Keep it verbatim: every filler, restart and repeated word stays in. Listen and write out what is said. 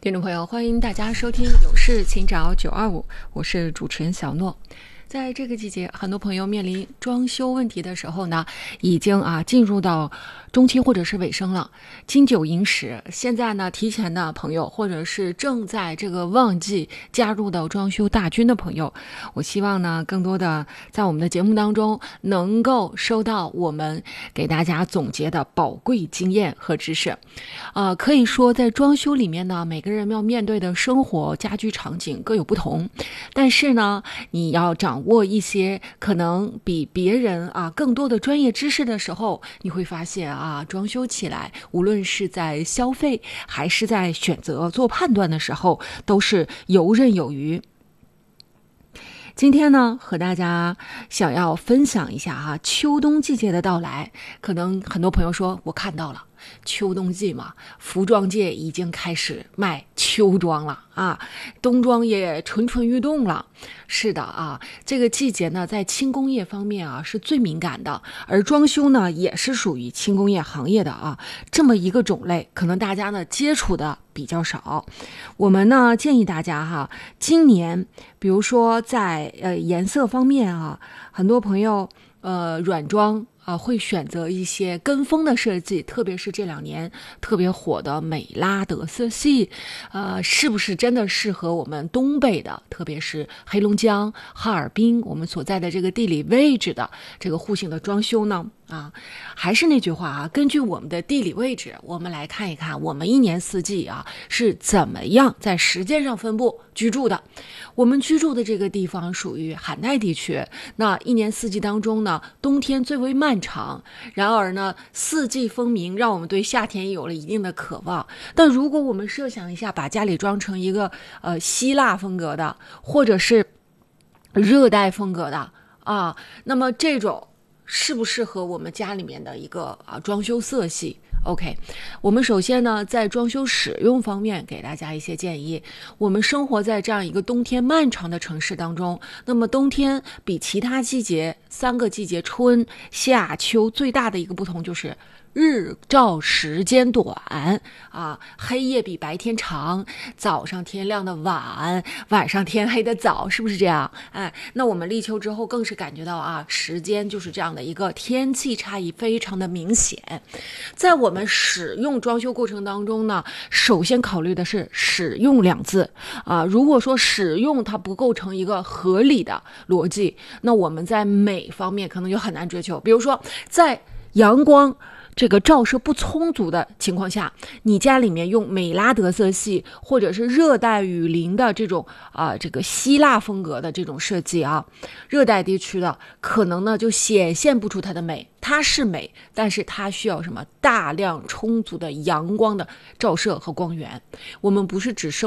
听众朋友，欢迎大家收听有事请找九二五，我是主持人小诺。在这个季节，很多朋友面临装修问题的时候呢，已经啊进入到中期或者是尾声了，金九银十。现在呢，提前的朋友或者是正在这个旺季加入到装修大军的朋友，我希望呢，更多的在我们的节目当中能够收到我们给大家总结的宝贵经验和知识。呃，可以说在装修里面呢，每个人要面对的生活家居场景各有不同，但是呢，你要掌握一些可能比别人啊更多的专业知识的时候，你会发现啊，装修起来无论是在消费还是在选择做判断的时候，都是游刃有余。今天呢，和大家想要分享一下哈，秋冬季节的到来，可能很多朋友说我看到了。秋冬季嘛，服装界已经开始卖秋装了啊，冬装也蠢蠢欲动了。是的啊，这个季节呢，在轻工业方面啊是最敏感的，而装修呢也是属于轻工业行业的啊，这么一个种类，可能大家呢接触的比较少。我们呢建议大家哈，今年比如说在呃颜色方面啊，很多朋友呃软装。啊，会选择一些跟风的设计，特别是这两年特别火的美拉德色系，呃，是不是真的适合我们东北的，特别是黑龙江、哈尔滨我们所在的这个地理位置的这个户型的装修呢？啊，还是那句话啊，根据我们的地理位置，我们来看一看我们一年四季啊是怎么样在时间上分布居住的。我们居住的这个地方属于寒带地区，那一年四季当中呢，冬天最为漫长，然而呢，四季分明，让我们对夏天有了一定的渴望。但如果我们设想一下，把家里装成一个呃希腊风格的，或者是热带风格的啊，那么这种适不适合我们家里面的一个啊装修色系？OK， 我们首先呢，在装修使用方面给大家一些建议。我们生活在这样一个冬天漫长的城市当中，那么冬天比其他季节三个季节春夏秋最大的一个不同就是日照时间短啊，黑夜比白天长，早上天亮的晚，晚上天黑的早，是不是这样？哎，那我们立秋之后更是感觉到啊，时间就是这样的一个天气差异非常的明显。在我们使用装修过程当中呢，首先考虑的是使用两字啊。如果说使用它不构成一个合理的逻辑，那我们在美方面可能就很难追求。比如说，在阳光这个照射不充足的情况下，你家里面用美拉德色系或者是热带雨林的这种啊、呃、这个希腊风格的这种设计啊，热带地区的可能呢就显现不出它的美。它是美，但是它需要什么大量充足的阳光的照射和光源。我们不是只生